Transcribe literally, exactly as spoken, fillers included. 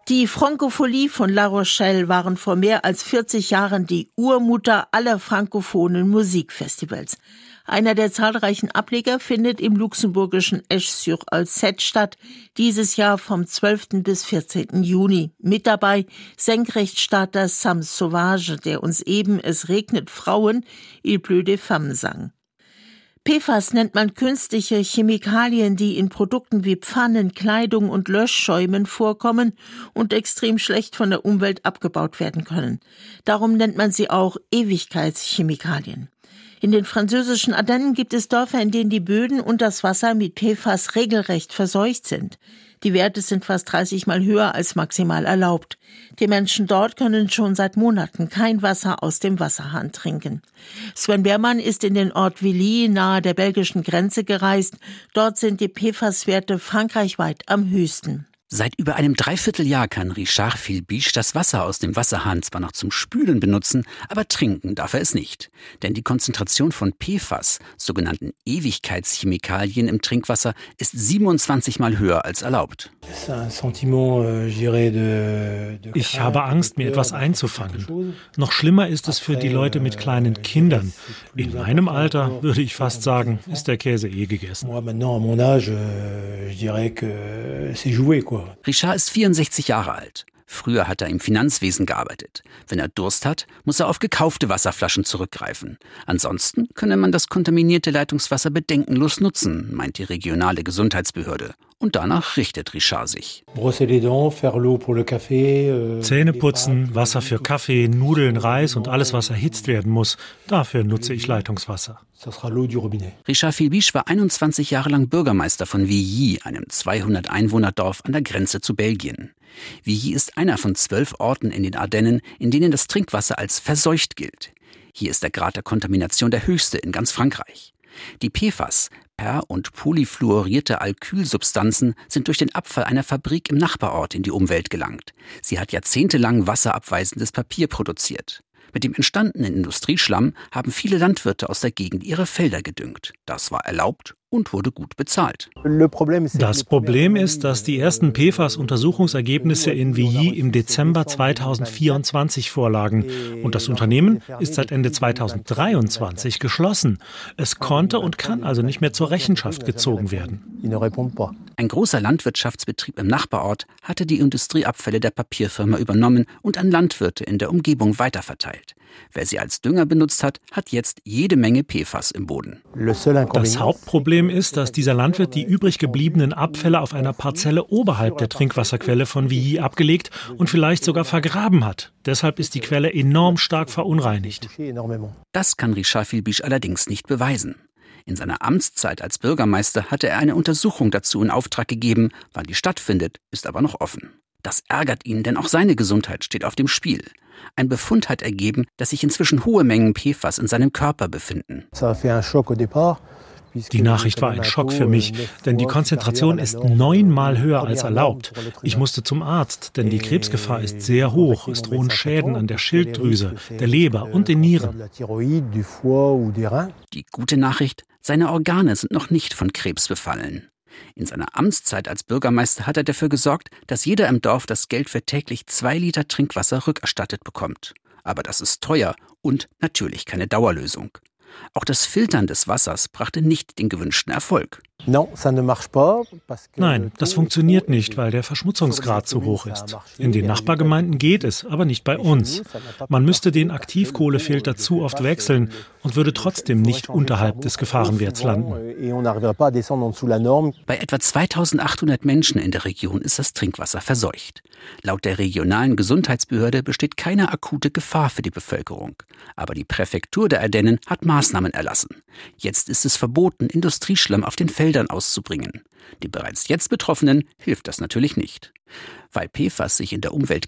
Die Francophonie von La Rochelle waren vor mehr als vierzig Jahren die Urmutter aller frankophonen Musikfestivals. Einer der zahlreichen Ableger findet im luxemburgischen Esch-sur-Alzette statt, dieses Jahr vom zwölften bis vierzehnten Juni. Mit dabei Senkrechtstarter Sam Sauvage, der uns eben Es regnet Frauen, Il pleut des femmes sang. P F A S nennt man künstliche Chemikalien, die in Produkten wie Pfannen, Kleidung und Löschschäumen vorkommen und extrem schlecht von der Umwelt abgebaut werden können. Darum nennt man sie auch Ewigkeitschemikalien. In den französischen Ardennen gibt es Dörfer, in denen die Böden und das Wasser mit P F A S regelrecht verseucht sind. Die Werte sind fast dreißig Mal höher als maximal erlaubt. Die Menschen dort können schon seit Monaten kein Wasser aus dem Wasserhahn trinken. Sven Behrmann ist in den Ort Villy nahe der belgischen Grenze gereist. Dort sind die P F A S-Werte frankreichweit am höchsten. Seit über einem Dreivierteljahr kann Richard Philbiche das Wasser aus dem Wasserhahn zwar noch zum Spülen benutzen, aber trinken darf er es nicht. Denn die Konzentration von P F A S, sogenannten Ewigkeitschemikalien im Trinkwasser, ist siebenundzwanzig Mal höher als erlaubt. Ich habe Angst, mir etwas einzufangen. Noch schlimmer ist es für die Leute mit kleinen Kindern. In meinem Alter, würde ich fast sagen, ist der Käse eh gegessen. Richard ist vierundsechzig Jahre alt. Früher hat er im Finanzwesen gearbeitet. Wenn er Durst hat, muss er auf gekaufte Wasserflaschen zurückgreifen. Ansonsten könne man das kontaminierte Leitungswasser bedenkenlos nutzen, meint die regionale Gesundheitsbehörde. Und danach richtet Richard sich. Zähne putzen, Wasser für Kaffee, Nudeln, Reis und alles, was erhitzt werden muss. Dafür nutze ich Leitungswasser. Richard Philbiche war einundzwanzig Jahre lang Bürgermeister von Villy, einem zweihundert Einwohner-Dorf an der Grenze zu Belgien. Villy ist einer von zwölf Orten in den Ardennen, in denen das Trinkwasser als verseucht gilt. Hier ist der Grad der Kontamination der höchste in ganz Frankreich. Die P F A S, per- und polyfluorierte Alkylsubstanzen, sind durch den Abfall einer Fabrik im Nachbarort in die Umwelt gelangt. Sie hat jahrzehntelang wasserabweisendes Papier produziert. Mit dem entstandenen Industrieschlamm haben viele Landwirte aus der Gegend ihre Felder gedüngt. Das war erlaubt und wurde gut bezahlt. Das Problem ist, dass die ersten P F A S-Untersuchungsergebnisse in Villy im Dezember zweitausendvierundzwanzig vorlagen. Und das Unternehmen ist seit Ende zweitausenddreiundzwanzig geschlossen. Es konnte und kann also nicht mehr zur Rechenschaft gezogen werden. Ein großer Landwirtschaftsbetrieb im Nachbarort hatte die Industrieabfälle der Papierfirma übernommen und an Landwirte in der Umgebung weiterverteilt. Wer sie als Dünger benutzt hat, hat jetzt jede Menge P F A S im Boden. Das Hauptproblem ist, dass dieser Landwirt die übrig gebliebenen Abfälle auf einer Parzelle oberhalb der Trinkwasserquelle von Villy abgelegt und vielleicht sogar vergraben hat. Deshalb ist die Quelle enorm stark verunreinigt. Das kann Richard Philbiche allerdings nicht beweisen. In seiner Amtszeit als Bürgermeister hatte er eine Untersuchung dazu in Auftrag gegeben. Wann die stattfindet, ist aber noch offen. Das ärgert ihn, denn auch seine Gesundheit steht auf dem Spiel. Ein Befund hat ergeben, dass sich inzwischen hohe Mengen P F A S in seinem Körper befinden. Die Nachricht war ein Schock für mich, denn die Konzentration ist neunmal höher als erlaubt. Ich musste zum Arzt, denn die Krebsgefahr ist sehr hoch. Es drohen Schäden an der Schilddrüse, der Leber und den Nieren. Die gute Nachricht, seine Organe sind noch nicht von Krebs befallen. In seiner Amtszeit als Bürgermeister hat er dafür gesorgt, dass jeder im Dorf das Geld für täglich zwei Liter Trinkwasser rückerstattet bekommt. Aber das ist teuer und natürlich keine Dauerlösung. Auch das Filtern des Wassers brachte nicht den gewünschten Erfolg. Nein, das funktioniert nicht, weil der Verschmutzungsgrad zu hoch ist. In den Nachbargemeinden geht es, aber nicht bei uns. Man müsste den Aktivkohlefilter zu oft wechseln und würde trotzdem nicht unterhalb des Gefahrenwerts landen. Bei etwa zweitausendachthundert Menschen in der Region ist das Trinkwasser verseucht. Laut der regionalen Gesundheitsbehörde besteht keine akute Gefahr für die Bevölkerung. Aber die Präfektur der Ardennen hat Maßnahmen erlassen. Jetzt ist es verboten, Industrieschlamm auf den Feldern auszubringen. Den bereits jetzt Betroffenen hilft das natürlich nicht. Weil P F A S sich in der Umwelt